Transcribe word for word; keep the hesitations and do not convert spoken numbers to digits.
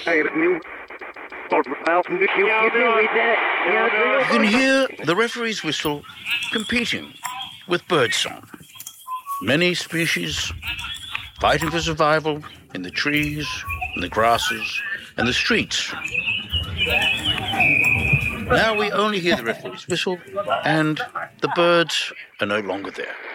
You can hear the referee's whistle competing with birdsong. Many species fighting for survival in the trees, in the grasses, and the streets. Now we only hear the referee's whistle, and the birds are no longer there.